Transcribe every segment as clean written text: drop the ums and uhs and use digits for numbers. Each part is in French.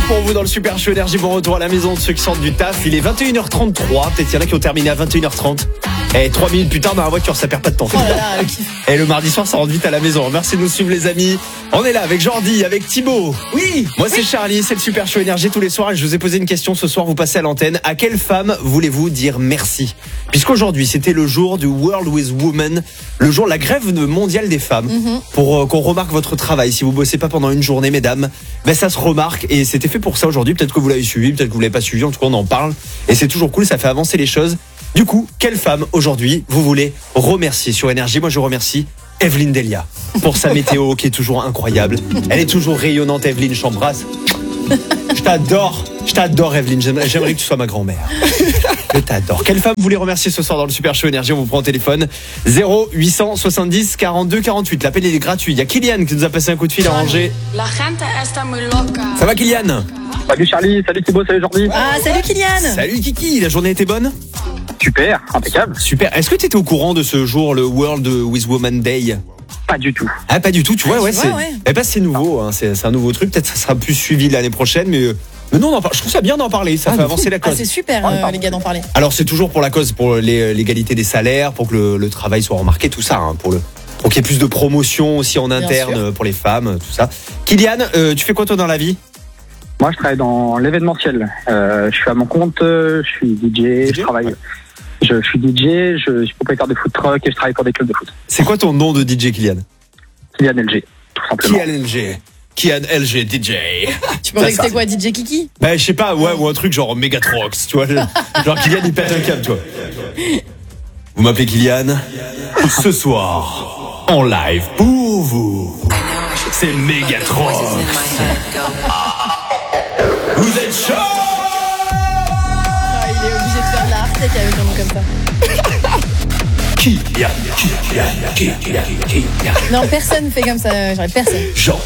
pour vous dans le Super Show Énergie. Bon retour à la maison de ceux qui sortent du taf. Il est 21h33. Peut-être qu'il y en a qui ont terminé à 21h30. Et 3 minutes plus tard dans la voiture, ça perd pas de temps. Oh là là, le kiff. Et le mardi soir, ça rentre vite à la maison. Merci de nous suivre les amis. On est là avec Jordi, avec Thibaut. Oui. Moi c'est Charlie, c'est le Super Show Énergie tous les soirs. Et je vous ai posé une question ce soir, vous passez à l'antenne. À quelle femme voulez-vous dire merci? Puisqu'aujourd'hui c'était le jour du World with Women, le jour de la grève mondiale des femmes. Pour qu'on remarque votre travail. Si vous bossez pas pendant une journée, mesdames, ben ça se remarque. Et c'était fait pour ça aujourd'hui. Peut-être que vous l'avez suivi, peut-être que vous l'avez pas suivi. En tout cas on en parle. Et c'est toujours cool, ça fait avancer les choses. Du coup, quelle femme aujourd'hui vous voulez remercier sur Énergie? Moi je remercie Evelyne Delia pour sa météo qui est toujours incroyable. Elle est toujours rayonnante. Evelyne, je t'embrasse. Je t'adore Evelyne, j'aimerais que tu sois ma grand-mère. Je t'adore. Quelle femme vous voulez remercier ce soir dans le Super Show Énergie? On vous prend au téléphone 0870 42 48. L'appel est gratuit. Il y a Kylian qui nous a passé un coup de fil à Angers. Ça va Kylian? Salut Charlie, salut Thibaut, salut Jordi. Ah, salut Kylian. Salut Kiki, la journée était bonne? Super, impeccable. Super. Est-ce que tu étais au courant de ce jour, le World with Women Day? Pas du tout. Ah, pas du tout, tu vois, ouais, c'est. ouais. Eh ben, c'est nouveau, hein, c'est un nouveau truc. Peut-être que ça sera plus suivi l'année prochaine, mais non, je trouve ça bien d'en parler. Ça fait avancer la Ah, cause. c'est super, les gars, d'en parler. Alors, c'est toujours pour la cause, pour l'égalité des salaires, pour que le travail soit remarqué, tout ça, hein, pour qu'il y ait plus de promotion aussi en interne pour les femmes, tout ça. Kylian, tu fais quoi toi dans la vie? Moi, je travaille dans l'événementiel. Je suis à mon compte, je suis DJ, je travaille. Ouais. Je suis DJ, je suis propriétaire de food truck et je travaille pour des clubs de foot. C'est quoi ton nom de DJ, Kylian? Kylian LG, tout simplement. Kylian LG DJ. Tu pensais que c'était quoi, DJ Kiki? Bah, je sais pas, ouais, ou un truc genre Megatrox, tu vois. Genre Kylian, il pète un câble, tu vois. Vous m'appelez Kylian? Ce soir, en live pour vous, c'est Megatrox. Vous êtes chaud? Ah, il est obligé de faire de la Artec avec un nom comme ça. Non, personne fait comme ça, j'arrête, personne.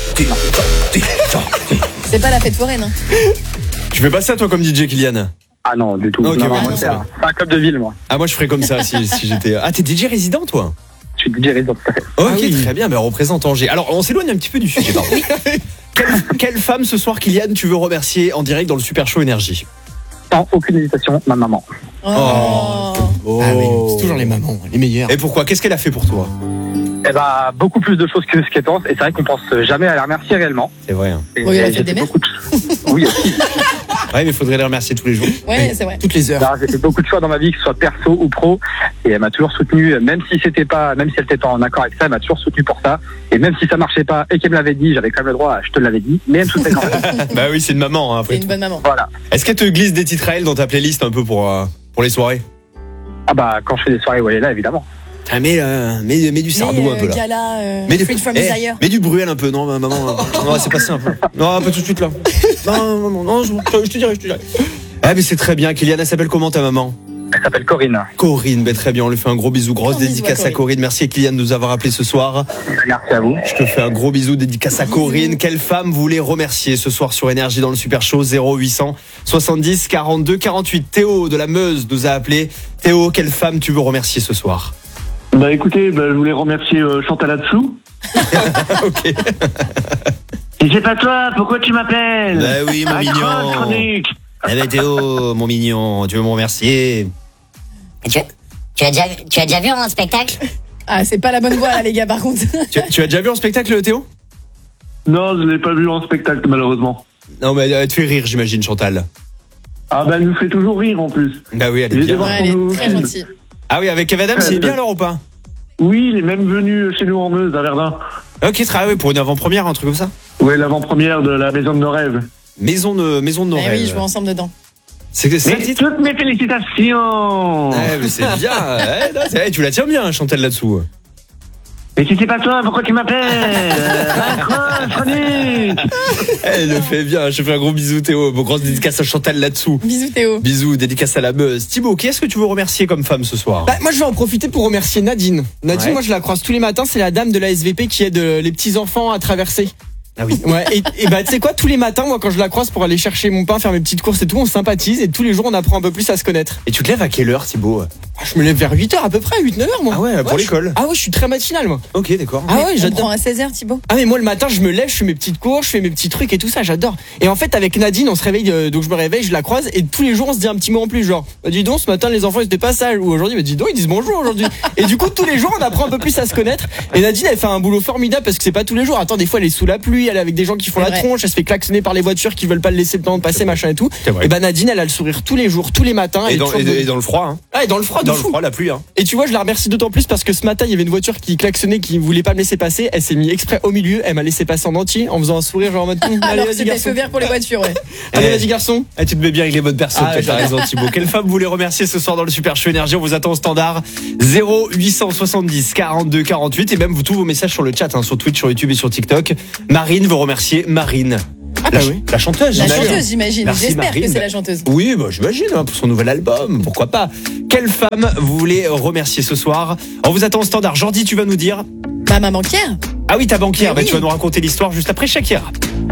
C'est pas la fête foraine, hein. Tu fais pas ça toi comme DJ, Kylian? Ah non, du tout. Ok, non, ouais, moi, c'est un club de ville, moi. Ah, moi je ferais comme ça si j'étais. Ah, t'es DJ résident toi? Je suis DJ résident. Ok, très bien, bah, représente Angers. Alors, on s'éloigne un petit peu du sujet, pardon. Quelle femme ce soir, Kylian, tu veux remercier en direct dans le Super Show Énergie? Sans aucune hésitation, ma maman. Oh. Oh. Ah oui, c'est toujours les mamans, les meilleures. Et pourquoi? Qu'est-ce qu'elle a fait pour toi? Eh ben, beaucoup plus de choses que ce qu'elle pense. Et c'est vrai qu'on pense jamais à la remercier réellement. C'est vrai. Hein. Et Oui, elle a fait j'ai des mères. beaucoup de... Oui, aussi. Ouais, mais il faudrait les remercier tous les jours. Ouais, c'est vrai. Toutes les heures. Alors, j'ai fait beaucoup de choix dans ma vie, que ce soit perso ou pro, et elle m'a toujours soutenu, même si elle était pas en accord avec ça, elle m'a toujours soutenu pour ça. Et même si ça marchait pas et qu'elle me l'avait dit, j'avais quand même le droit, je te l'avais dit, mais elle me soutenait quand même. Bah oui, c'est une maman, hein, après C'est une tout. bonne maman. Voilà. Est-ce qu'elle te glisse des titres à elle dans ta playlist un peu pour les soirées? Ah bah, quand je fais des soirées où elle est là, évidemment. Ah, mais du sardou un peu là. Gala, Mais Freed from Desire. Mais du Bruel un peu, non, maman. Non, c'est passé un peu. Non, pas tout de suite là. Non, je te dirai. Ah, mais c'est très bien. Kylian, elle s'appelle comment ta maman? Elle s'appelle Corinne. Corinne, ben très bien, on lui fait un gros bisou, grosse Gros bisou dédicace à à Corinne. Merci Kylian de nous avoir appelé ce soir. Merci à vous. Je te fais un gros bisou, dédicace à Corinne. Quelle femme vous voulez remercier ce soir sur Énergie dans le Super Show? 0800 70 42 48. Théo de la Meuse nous a appelé. Théo, quelle femme tu veux remercier ce soir? Bah écoutez, je voulais remercier Chantal Atsou. Ok. Et c'est pas toi, pourquoi tu m'appelles? Bah oui, mon mignon. Chronique. Eh ben Théo, mon mignon, tu veux me remercier? Tu as déjà vu un spectacle? Ah, c'est pas la bonne voie là, les gars, par contre. Tu as déjà vu un spectacle, Théo? Non, je l'ai pas vu en spectacle malheureusement. Non, mais elle te fait rire, j'imagine, Chantal. Ah bah elle nous fait toujours rire en plus. Bah oui, elle est Il est bien. devant. Ouais, elle est très gentille. Ah oui, avec Kev Adams, c'est bien alors ou pas? Oui, il est même venu chez nous en Meuse, à Verdun. Ok, très bien, pour une avant-première, un truc comme ça. Ouais, l'avant-première de la Maison de nos rêves. Maison de nos Eh rêves. oui, je vois ensemble dedans. C'est ça le Mais titre? toutes mes félicitations. Ouais, mais c'est bien. Ouais, non, tu la tiens bien, Chantal, là-dessous. Et si c'est pas toi, pourquoi tu m'appelles? Chronique. Elle le fait bien. Je fais un gros bisou, Théo. Bon, grosse dédicace à Chantal là-dessous. Bisous Théo. Bisous, dédicace à la Meuse. Thibaut, qui est-ce que tu veux remercier comme femme ce soir? Bah, moi, je vais en profiter pour remercier Nadine. Nadine, Ouais. moi, je la croise tous les matins. C'est la dame de la SVP qui aide les petits enfants à traverser. Ah oui. Ouais, et bah tu sais quoi, tous les matins, moi quand je la croise pour aller chercher mon pain, faire mes petites courses et tout, on sympathise et tous les jours on apprend un peu plus à se connaître. Et tu te lèves à quelle heure, Thibaut? Je me lève vers 8h à peu près, 8-9h moi. Ah ouais, pour l'école. Ah ouais, je suis très matinal moi. Ok, d'accord. Ah ouais, On j'adore. prend à 16h, Thibaut. Ah mais moi le matin je me lève, je fais mes petites courses, je fais mes petits trucs et tout ça, j'adore. Et en fait avec Nadine on se réveille, donc je me réveille, je la croise et tous les jours on se dit un petit mot en plus, genre bah, dis donc ce matin les enfants ils étaient pas sages, ou aujourd'hui bah, dis donc ils disent bonjour aujourd'hui. Et du coup tous les jours on apprend un peu plus à se connaître. Et Nadine elle fait un boulot formidable parce que c'est pas tous les jours. Attends, des fois elle est sous la pluie, elle est avec des gens qui font C'est la vrai. tronche, elle se fait klaxonner par les voitures qui veulent pas le laisser le temps de passer, machin et tout. C'est vrai. Et bah Nadine elle a le sourire tous les jours, tous les matins. Et elle est dans, toujours et dans le froid, hein. Ah, et dans le froid de Dans le fou. froid, la pluie, hein. Et tu vois, je la remercie d'autant plus parce que ce matin, il y avait une voiture qui klaxonnait, qui voulait pas me laisser passer. Elle s'est mise exprès au milieu. Elle m'a laissé passer en entier en faisant un sourire, genre en mode allez, Alors vas-y, c'était garçon. feu vert pour les voitures, ouais. Allez, vas-y, garçon. Ah, tu te mets bien avec les bonnes personnes, Ah, t'as j'adore. raison, Thibaut. Quelle femme vous voulez remercier ce soir dans le Super Show Énergie? On vous attend au standard 0870 42 48 et même vous tous vos messages sur le chat, hein, sur Twitch, sur YouTube et sur TikTok. Marine veut remercier Marine. Ah, bah oui. La chanteuse, La j'imagine. chanteuse, j'imagine. Merci, J'espère Marine. que c'est la chanteuse. Oui, bah, j'imagine, hein, pour son nouvel album, pourquoi pas. Quelle femme vous voulez remercier ce soir? On vous attend au standard. Jordi, tu vas nous dire. Ma maman banquière. Ah oui, ta banquière, Mais bah, oui. tu vas nous raconter l'histoire juste après Shakira.